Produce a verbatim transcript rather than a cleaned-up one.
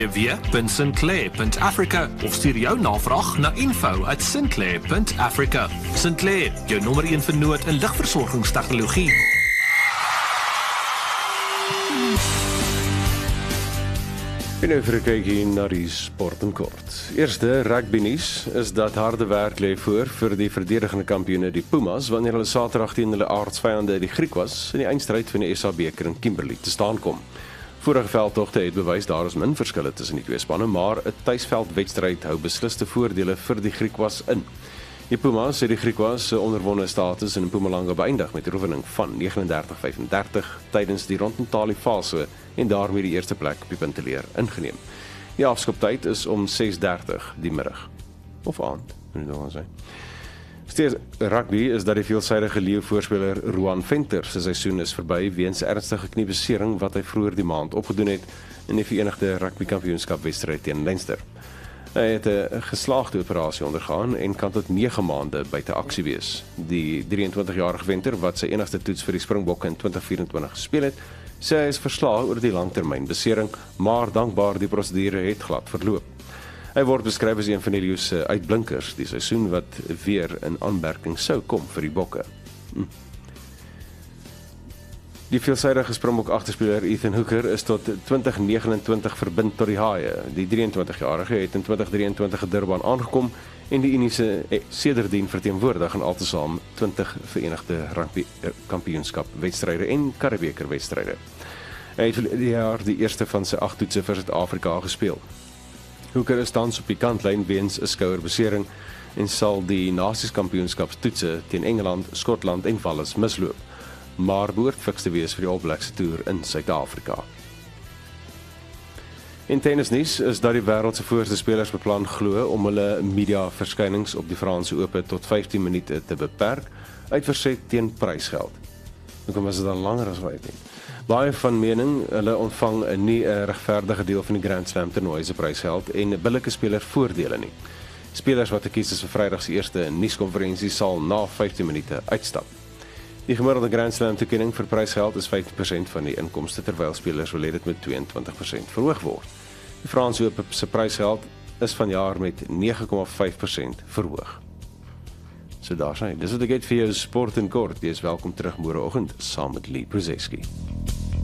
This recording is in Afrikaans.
w w w punt sinclair punt africa of stuur jou navraag na info at sinclair punt africa. Sinclair, jou nommer een vernoot in ligversorgingstegnologie. En nou vir 'n kykie na die sport in kort. Eerste rugby nuus is dat harde werk lê voor vir die verdedigende kampioene die Pumas wanneer hulle Saterdag teen hulle aardsvyande die Griekwas in die eindstryd van die S A beker in Kimberley te staan kom. Vorige veldtogte het bewys daar is min verskille tussen die twee spanne, maar 'n tuisveldwedstryd hou besliste voordele vir die Griekwas in. Die Pumas het die Griekwas se onderwonne status in Mpumalanga beëindig met 'n oorwinning van negenendertig vyfendertig tydens die rondentali fase en daarmee die eerste plek op die punteleer ingeneem. Die afskoptyd is om ses dertig die middag of aand, moet dit dan sê. Steeds rugby is dat die veelsidige leeu-voorspeler Roan Venter se seisoen is verby weens ernstige kniebesering wat hy vroeër die maand opgedoen het in die Verenigde Rugby Kampioenskap wedstryd teen Leinster. Hy het 'n geslaagde operasie ondergaan en kan tot nege maande buite aksie wees. Die drieëntwintigjarige Venter wat sy enigste toets vir die Springbokke in twintig vyf-en-twintig gespeel het, sê hy is verslae oor die langtermyn besering, maar dankbaar die prosedure het glad verloop. Hy word beskryf as een van die leeu se uitblinkers die seisoen wat weer in aanmerking sou kom vir die Bokke. Hm. Die veelsidige Springbok agterspeler Ethan Hooker is tot twintig negenentwintig verbind tot die Haie. Die drieëntwintigjarige het in twintig drieëntwintig in Durban aangekom en die Uniese sedertdien verteenwoordig in altesaam twintig Verenigde Rugby Kampioenskap wedstryde en Karibeker wedstryde. Hy het verlede jaar die eerste van sy agt toetse vir Suid-Afrika gespeel. Hooker is tans op die kantlyn weens 'n skouerbesering en sal die Nasieskampioenskapstoetse teen Engeland, Skotland en Wales misloop, maar behoort fiks te wees vir die All Blacks se toer in Suid-Afrika. In tennisnuus is dat die wêreld se voorste spelers beplan glo om hulle media verskynings op die Franse Ope tot vyftien minute te beperk uit verset teen prysgeld. Hoekom is dit dan langer as wat nie? Baie van mening hulle ontvang 'n nie 'n regverdige deel van die Grand Slam toernooi se prysgeld en billike speler voordele nie. Spelers wat gekies is vir Vrydag se eerste nuuskonferensie sal na vyftien minute uitstap. Die gemiddelde Grand Slam toekenning vir prysgeld is vyftien persent van die inkomste terwyl spelers wil hê dit met tweeëntwintig persent verhoog word. Die Franse Ope se prysgeld is vanjaar met nege komma vyf persent verhoog. So daar sien, dis wat ek het vir jou sport en kort. Jy is welkom terug môreoggend saam met Lee Prozeski.